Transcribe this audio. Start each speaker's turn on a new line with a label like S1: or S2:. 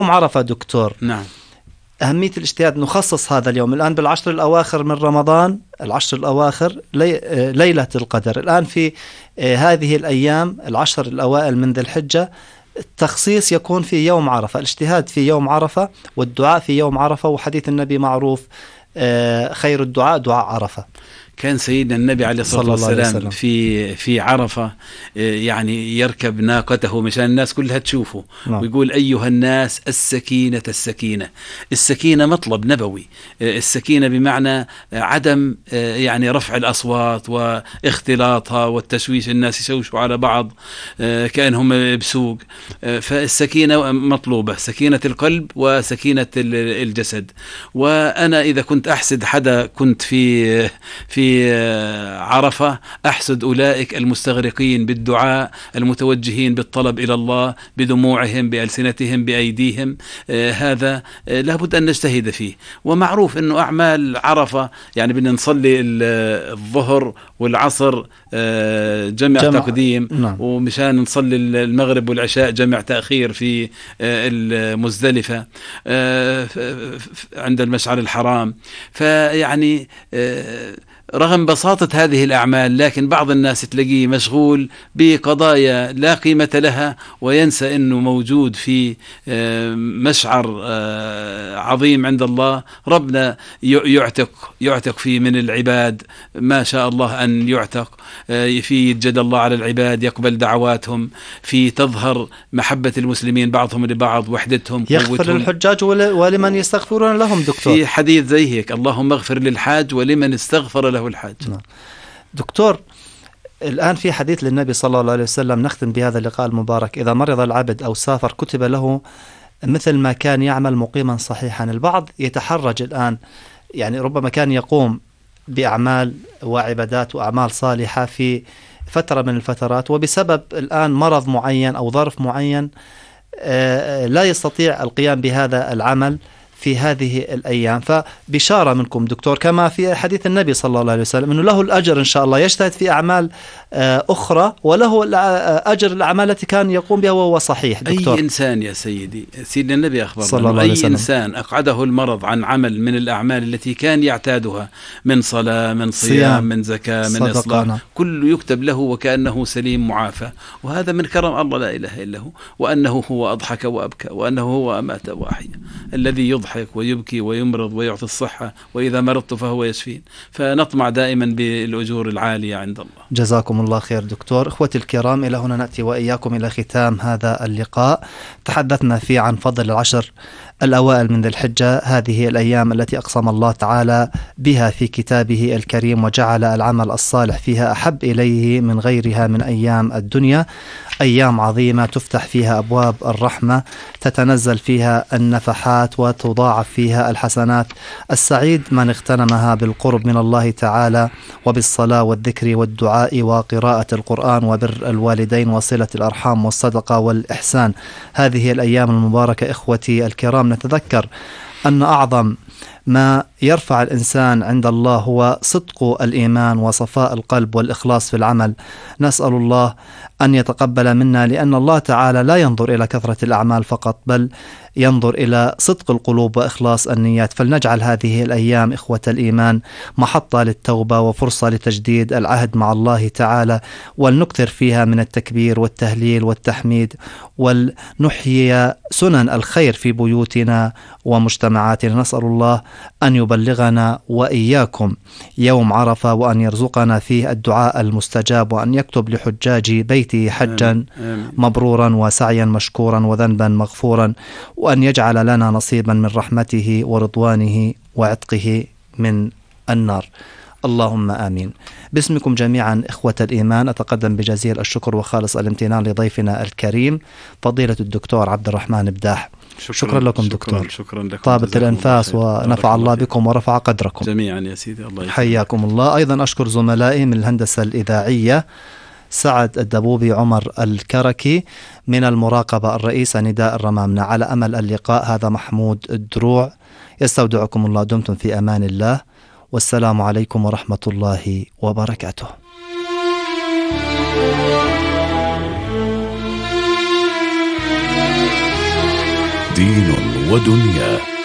S1: عرفة دكتور.
S2: نعم.
S1: أهمية الاجتهاد، نخصص هذا اليوم الآن بالعشر الأواخر من رمضان، العشر الأواخر ليلة القدر. الآن في هذه الأيام العشر الأوائل من ذي الحجة التخصيص يكون في يوم عرفة، الاجتهاد في يوم عرفة والدعاء في يوم عرفة. وحديث النبي معروف خير الدعاء دعاء عرفة.
S2: كان سيدنا النبي عليه الصلاة والسلام في عرفة يعني يركب ناقته مشان الناس كلها تشوفه. نعم. ويقول أيها الناس السكينة السكينة. السكينة مطلب نبوي. السكينة بمعنى عدم يعني رفع الأصوات واختلاطها والتشويش، الناس يشوشوا على بعض كأنهم بسوق. فالسكينة مطلوبة، سكينة القلب وسكينة الجسد. وأنا إذا كنت أحسد حدا كنت في عرفة أحسد أولئك المستغرقين بالدعاء المتوجهين بالطلب إلى الله بدموعهم بألسنتهم بأيديهم. هذا لابد أن نجتهد فيه. ومعروف أنه أعمال عرفة يعني بدنا نصلي الظهر والعصر جمع تقديم. نعم. ومشان نصلي المغرب والعشاء جمع تأخير في المزدلفة عند المشعر الحرام. فيعني رغم بساطة هذه الأعمال لكن بعض الناس تلاقيه مشغول بقضايا لا قيمة لها وينسى أنه موجود في مشعر عظيم عند الله. ربنا يعتق فيه من العباد ما شاء الله أن يعتق، في يتجد الله على العباد، يقبل دعواتهم، في تظهر محبة المسلمين بعضهم لبعض، وحدتهم،
S1: يغفر للحجاج ولمن يستغفرون لهم دكتور.
S2: في حديث زي هيك اللهم اغفر للحاج ولمن استغفر له الحاج.
S1: دكتور الآن في حديث للنبي صلى الله عليه وسلم نختم بهذا اللقاء المبارك: إذا مرض العبد أو سافر كتب له مثل ما كان يعمل مقيما صحيحا. البعض يتحرج الآن، يعني ربما كان يقوم بأعمال وعبادات وأعمال صالحة في فترة من الفترات، وبسبب الآن مرض معين أو ظرف معين لا يستطيع القيام بهذا العمل في هذه الأيام. فبشارة منكم دكتور كما في حديث النبي صلى الله عليه وسلم أنه له الأجر إن شاء الله، يجتهد في أعمال أخرى وله أجر الأعمال التي كان يقوم بها وهو صحيح. دكتور
S2: أي إنسان يا سيدنا النبي أخبرنا أي إنسان أقعده المرض عن عمل من الأعمال التي كان يعتادها من صلاة من صيام من زكاة من إصلاح، كل يكتب له وكأنه سليم معافى. وهذا من كرم الله لا إله إلا هو، وأنه هو أضحك وأبكى، وأنه هو أمات وأحيا، الذي يضحك ويبكي ويمرض ويعطي الصحة، وإذا مرضت فهو يشفين. فنطمع دائما بالأجور العالية عند الله.
S1: جزاكم الله خير دكتور. إخوتي الكرام، إلى هنا نأتي وإياكم إلى ختام هذا اللقاء. تحدثنا فيه عن فضل العشر الأوائل من ذي الحجة، هذه الأيام التي أقسم الله تعالى بها في كتابه الكريم وجعل العمل الصالح فيها أحب إليه من غيرها من أيام الدنيا. أيام عظيمة تفتح فيها أبواب الرحمة، تتنزل فيها النفحات وتضاعف فيها الحسنات. السعيد من اغتنمها بالقرب من الله تعالى وبالصلاة والذكر والدعاء وقراءة القرآن وبر الوالدين وصلة الأرحام والصدقة والإحسان. هذه الأيام المباركة إخوتي الكرام نتذكر أن أعظم ما يرفع الإنسان عند الله هو صدق الإيمان وصفاء القلب والإخلاص في العمل. نسأل الله أن يتقبل منا، لأن الله تعالى لا ينظر إلى كثرة الأعمال فقط، بل ينظر إلى صدق القلوب وإخلاص النيات. فلنجعل هذه الأيام إخوة الإيمان محطة للتوبة وفرصة لتجديد العهد مع الله تعالى، ولنكثر فيها من التكبير والتهليل والتحميد، ولنحيي سنن الخير في بيوتنا ومجتمعاتنا. نسأل الله أن يبلغنا وإياكم يوم عرفة، وأن يرزقنا فيه الدعاء المستجاب، وأن يكتب لحجاج بيته حجا مبرورا وسعيا مشكورا وذنبا مغفورا، وأن يجعل لنا نصيبا من رحمته ورضوانه وعتقه من النار. اللهم آمين. باسمكم جميعا إخوة الإيمان أتقدم بجزيل الشكر وخالص الامتنان لضيفنا الكريم فضيلة الدكتور عبد الرحمن بداح. شكرا لكم دكتور.
S2: شكرا لكم.
S1: طابت الأنفاس ونفع الله بكم ورفع قدركم
S2: جميعا يا سيدي. الله يسلمك.
S1: حياكم الله. أيضا أشكر زملائي من الهندسة الإذاعية سعد الدبوبي، عمر الكركي، من المراقبة الرئيسة نداء الرمامنة. على أمل اللقاء، هذا محمود الدروع، يستودعكم الله. دمتم في أمان الله، والسلام عليكم ورحمة الله وبركاته.
S3: دين ودنيا.